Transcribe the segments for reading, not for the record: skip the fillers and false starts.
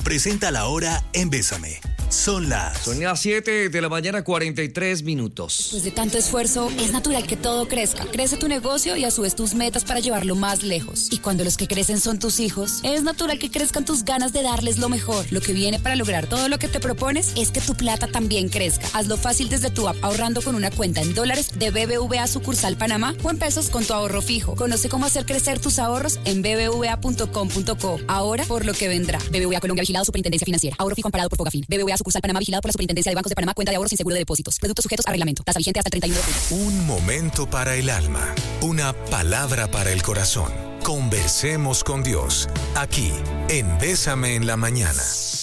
presenta la hora en Bésame. Son las 7 de la mañana, 43 minutos. Después de tanto esfuerzo, es natural que todo crezca. Crece tu negocio y a su vez tus metas para llevarlo más lejos. Y cuando los que crecen son tus hijos, es natural que crezcan tus ganas de darles lo mejor. Lo que viene para lograr todo lo que te propones es que tu plata también crezca. Hazlo fácil desde tu app, ahorrando con una cuenta en dólares de BBVA sucursal Panamá o en pesos con tu ahorro fijo. Conoce cómo hacer crecer tus ahorros en bbva.com.co. Ahora por lo que vendrá. BBVA Colombia, vigilado Superintendencia Financiera. Ahorro fijo amparado por Fogafín. BBVA sucursal Panamá, vigilado por la Superintendencia de Bancos de Panamá. Cuenta de ahorros sin seguro de depósitos. Productos sujetos a reglamento. Tasa vigente hasta el 31 de julio. un momento para el alma, una palabra para el corazón. Conversemos con Dios, aquí en Bésame en la Mañana.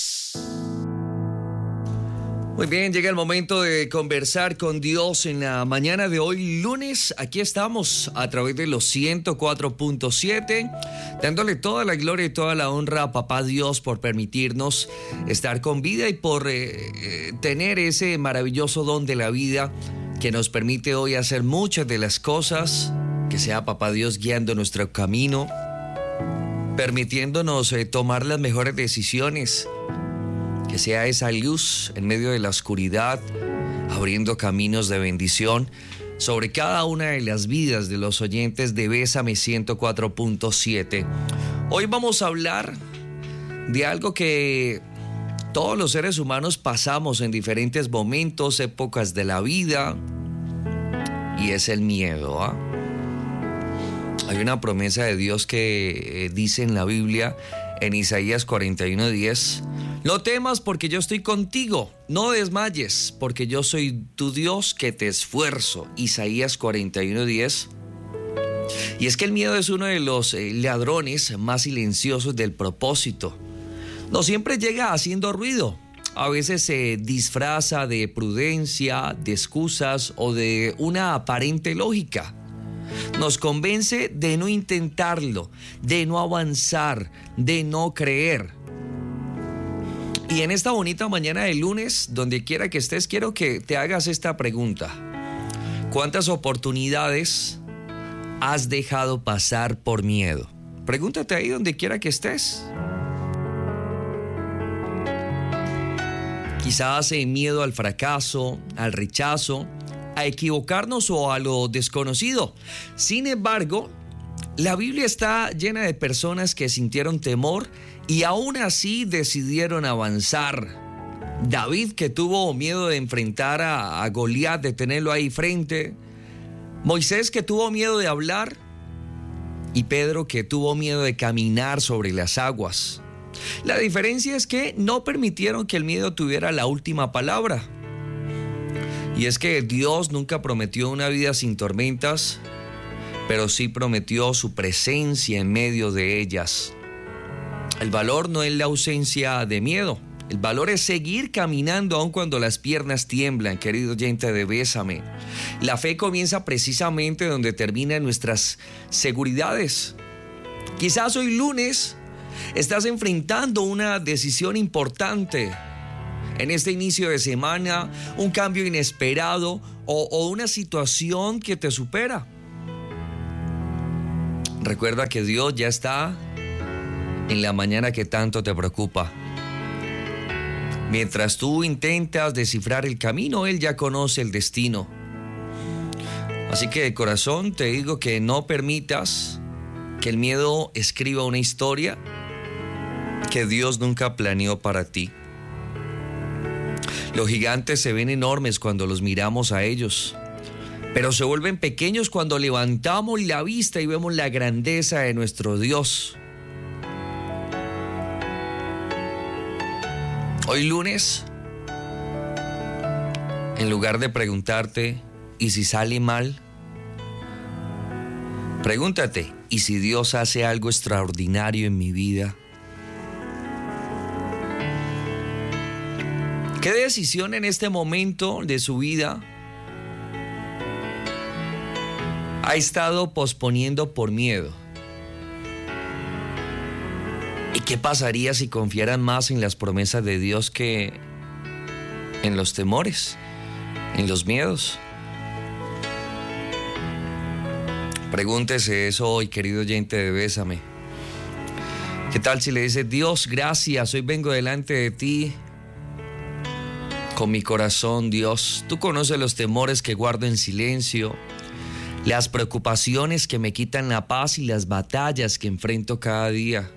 Muy bien, llega el momento de conversar con Dios en la mañana de hoy, lunes. Aquí estamos a través de los 104.7, dándole toda la gloria y toda la honra a Papá Dios por permitirnos estar con vida y por tener ese maravilloso don de la vida que nos permite hoy hacer muchas de las cosas, que sea Papá Dios guiando nuestro camino, permitiéndonos tomar las mejores decisiones, que sea esa luz en medio de la oscuridad, abriendo caminos de bendición sobre cada una de las vidas de los oyentes de Bésame 104.7. Hoy vamos a hablar de algo que todos los seres humanos pasamos en diferentes momentos, épocas de la vida, y es el miedo, ¿ah? Hay una promesa de Dios que dice en la Biblia, en Isaías 41:10, no temas porque yo estoy contigo, no desmayes porque yo soy tu Dios que te esfuerzo. Isaías 41:10. Y es que el miedo es uno de los ladrones más silenciosos del propósito. No siempre llega haciendo ruido. A veces se disfraza de prudencia, de excusas o de una aparente lógica. Nos convence de no intentarlo, de no avanzar, de no creer. Y en esta bonita mañana de lunes, donde quiera que estés, quiero que te hagas esta pregunta. ¿Cuántas oportunidades has dejado pasar por miedo? Pregúntate ahí donde quiera que estés. Quizás miedo al fracaso, al rechazo, a equivocarnos o a lo desconocido. Sin embargo, la Biblia está llena de personas que sintieron temor y aún así decidieron avanzar. David, que tuvo miedo de enfrentar a Goliat, de tenerlo ahí frente. Moisés, que tuvo miedo de hablar. Y Pedro, que tuvo miedo de caminar sobre las aguas. La diferencia es que no permitieron que el miedo tuviera la última palabra. Y es que Dios nunca prometió una vida sin tormentas, pero sí prometió su presencia en medio de ellas. El valor no es la ausencia de miedo. El valor es seguir caminando aun cuando las piernas tiemblan, querido oyente de Bésame. La fe comienza precisamente donde terminan nuestras seguridades. Quizás hoy lunes estás enfrentando una decisión importante. En este inicio de semana, un cambio inesperado o una situación que te supera. Recuerda que Dios ya está en la mañana que tanto te preocupa. Mientras tú intentas descifrar el camino, Él ya conoce el destino. Así que de corazón te digo que no permitas que el miedo escriba una historia que Dios nunca planeó para ti. Los gigantes se ven enormes cuando los miramos a ellos, pero se vuelven pequeños cuando levantamos la vista y vemos la grandeza de nuestro Dios. Hoy lunes, en lugar de preguntarte, ¿y si sale mal? Pregúntate, ¿y si Dios hace algo extraordinario en mi vida? ¿Qué decisión en este momento de su vida ha estado posponiendo por miedo? ¿Y qué pasaría si confiaran más en las promesas de Dios que en los temores, en los miedos? Pregúntese eso hoy, querido oyente de Bésame. ¿Qué tal si le dices: Dios, gracias, hoy vengo delante de ti con mi corazón, Dios? Tú conoces los temores que guardo en silencio, las preocupaciones que me quitan la paz y las batallas que enfrento cada día.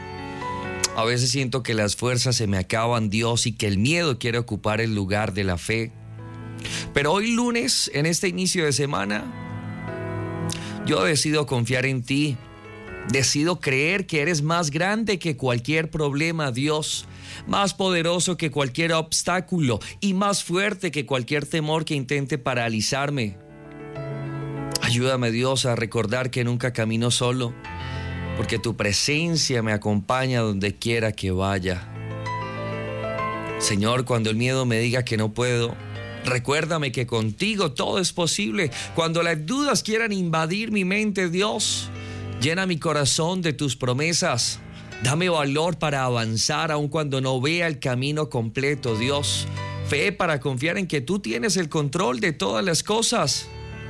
A veces siento que las fuerzas se me acaban, Dios, y que el miedo quiere ocupar el lugar de la fe. Pero hoy lunes, en este inicio de semana, yo decido confiar en ti. Decido creer que eres más grande que cualquier problema, Dios, más poderoso que cualquier obstáculo y más fuerte que cualquier temor que intente paralizarme. Ayúdame, Dios, a recordar que nunca camino solo, porque tu presencia me acompaña donde quiera que vaya. Señor, cuando el miedo me diga que no puedo, recuérdame que contigo todo es posible. Cuando las dudas quieran invadir mi mente, Dios, llena mi corazón de tus promesas. Dame valor para avanzar aun cuando no vea el camino completo, Dios. Fe para confiar en que tú tienes el control de todas las cosas.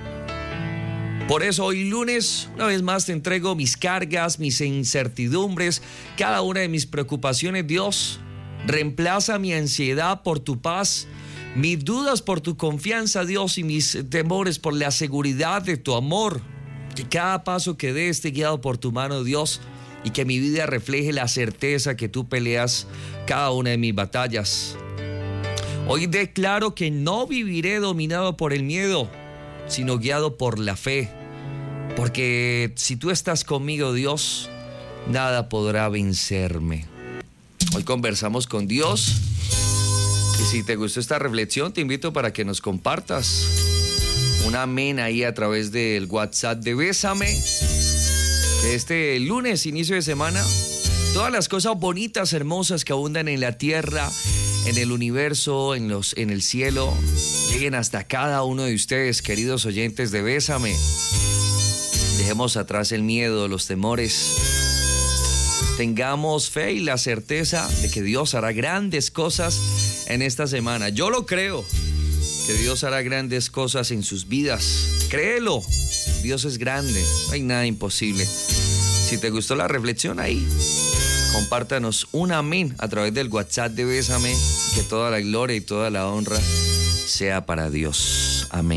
Por eso hoy lunes, una vez más te entrego mis cargas, mis incertidumbres, cada una de mis preocupaciones, Dios. Reemplaza mi ansiedad por tu paz, mis dudas por tu confianza, Dios, y mis temores por la seguridad de tu amor. Que cada paso que dé esté guiado por tu mano, Dios, y que mi vida refleje la certeza que tú peleas cada una de mis batallas. Hoy declaro que no viviré dominado por el miedo, sino guiado por la fe. Porque si tú estás conmigo, Dios, nada podrá vencerme. Hoy conversamos con Dios. Y si te gustó esta reflexión, te invito para que nos compartas un amén ahí a través del WhatsApp de Bésame. Que este lunes, inicio de semana, todas las cosas bonitas, hermosas que abundan en la tierra, en el universo, en el cielo, lleguen hasta cada uno de ustedes, queridos oyentes de Bésame. Dejemos atrás el miedo, los temores. Tengamos fe y la certeza de que Dios hará grandes cosas en esta semana. Yo lo creo, que Dios hará grandes cosas en sus vidas. Créelo, Dios es grande, no hay nada imposible. Si te gustó la reflexión ahí, compártanos un amén a través del WhatsApp de Bésame. Que toda la gloria y toda la honra sea para Dios. Amén.